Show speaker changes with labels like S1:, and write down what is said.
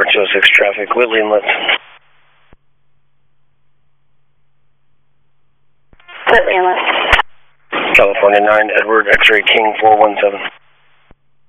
S1: 206 traffic, Whitley Inlet.
S2: Whitley Inlet.
S1: California 9, Edward, X-ray King 417.